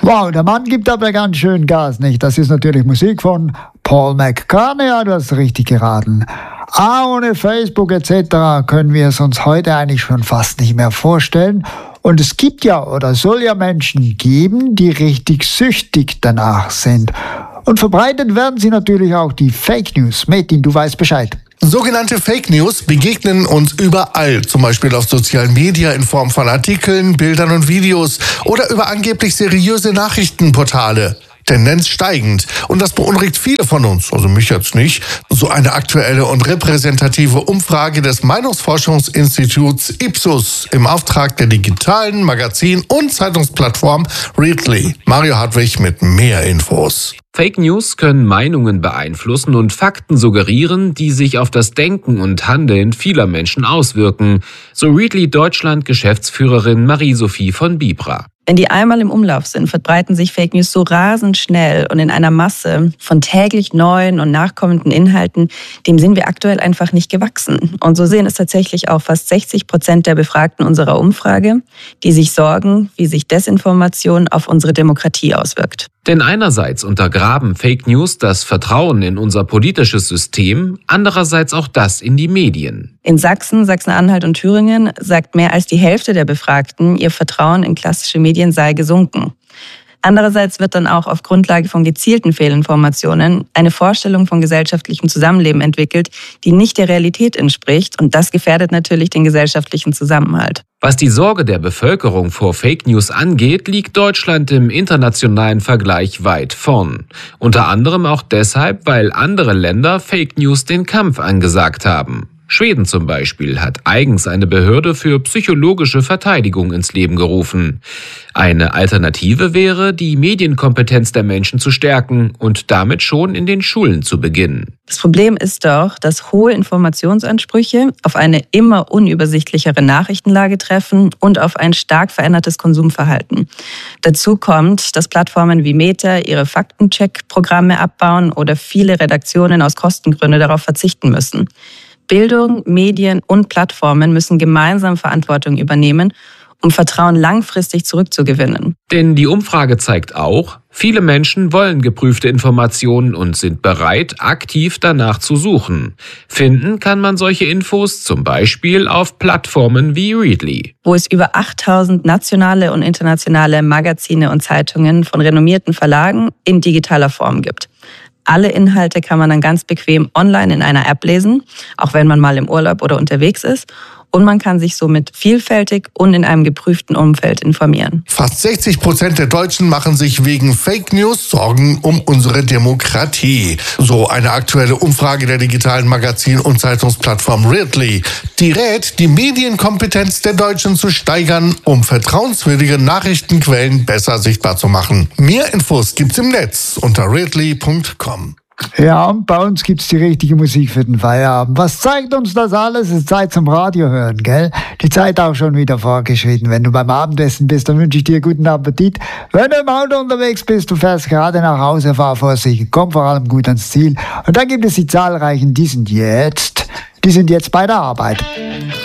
Wow, der Mann gibt aber ganz schön Gas, nicht? Das ist natürlich Musik von Paul McCartney, ja, du hast richtig geraten. Ohne Facebook etc. können wir es uns heute eigentlich schon fast nicht mehr vorstellen. Und es gibt ja oder soll ja Menschen geben, die richtig süchtig danach sind. Und verbreitet werden sie natürlich auch die Fake News. Metin, du weißt Bescheid. Sogenannte Fake News begegnen uns überall, zum Beispiel auf sozialen Medien in Form von Artikeln, Bildern und Videos oder über angeblich seriöse Nachrichtenportale. Tendenz steigend. Und das beunruhigt viele von uns, also mich jetzt nicht. So eine aktuelle und repräsentative Umfrage des Meinungsforschungsinstituts Ipsos im Auftrag der digitalen Magazin- und Zeitungsplattform Readly. Mario Hartwig mit mehr Infos. Fake News können Meinungen beeinflussen und Fakten suggerieren, die sich auf das Denken und Handeln vieler Menschen auswirken, so Readly Deutschland Geschäftsführerin Marie-Sophie von Bibra. Wenn die einmal im Umlauf sind, verbreiten sich Fake News so rasend schnell und in einer Masse von täglich neuen und nachkommenden Inhalten, dem sind wir aktuell einfach nicht gewachsen. Und so sehen es tatsächlich auch fast 60% der Befragten unserer Umfrage, die sich sorgen, wie sich Desinformation auf unsere Demokratie auswirkt. Denn einerseits untergraben Fake News das Vertrauen in unser politisches System, andererseits auch das in die Medien. In Sachsen, Sachsen-Anhalt und Thüringen sagt mehr als die Hälfte der Befragten, ihr Vertrauen in klassische Medien sei gesunken. Andererseits wird dann auch auf Grundlage von gezielten Fehlinformationen eine Vorstellung von gesellschaftlichem Zusammenleben entwickelt, die nicht der Realität entspricht, und das gefährdet natürlich den gesellschaftlichen Zusammenhalt. Was die Sorge der Bevölkerung vor Fake News angeht, liegt Deutschland im internationalen Vergleich weit vorn. Unter anderem auch deshalb, weil andere Länder Fake News den Kampf angesagt haben. Schweden zum Beispiel hat eigens eine Behörde für psychologische Verteidigung ins Leben gerufen. Eine Alternative wäre, die Medienkompetenz der Menschen zu stärken und damit schon in den Schulen zu beginnen. Das Problem ist doch, dass hohe Informationsansprüche auf eine immer unübersichtlichere Nachrichtenlage treffen und auf ein stark verändertes Konsumverhalten. Dazu kommt, dass Plattformen wie Meta ihre Faktencheck-Programme abbauen oder viele Redaktionen aus Kostengründen darauf verzichten müssen. Bildung, Medien und Plattformen müssen gemeinsam Verantwortung übernehmen, um Vertrauen langfristig zurückzugewinnen. Denn die Umfrage zeigt auch, viele Menschen wollen geprüfte Informationen und sind bereit, aktiv danach zu suchen. Finden kann man solche Infos zum Beispiel auf Plattformen wie Readly, wo es über 8000 nationale und internationale Magazine und Zeitungen von renommierten Verlagen in digitaler Form gibt. Alle Inhalte kann man dann ganz bequem online in einer App lesen, auch wenn man mal im Urlaub oder unterwegs ist. Und man kann sich somit vielfältig und in einem geprüften Umfeld informieren. Fast 60% der Deutschen machen sich wegen Fake News Sorgen um unsere Demokratie. So eine aktuelle Umfrage der digitalen Magazin- und Zeitungsplattform Readly. Die rät, die Medienkompetenz der Deutschen zu steigern, um vertrauenswürdige Nachrichtenquellen besser sichtbar zu machen. Mehr Infos gibt's im Netz unter readly.com. Ja, und bei uns gibt's die richtige Musik für den Feierabend. Was zeigt uns das alles? Es ist Zeit zum Radio hören, gell? Die Zeit auch schon wieder vorgeschritten. Wenn du beim Abendessen bist, dann wünsche ich dir guten Appetit. Wenn du im Auto unterwegs bist, du fährst gerade nach Hause, fahr vorsichtig, komm vor allem gut ans Ziel. Und dann gibt es die zahlreichen, die sind jetzt bei der Arbeit.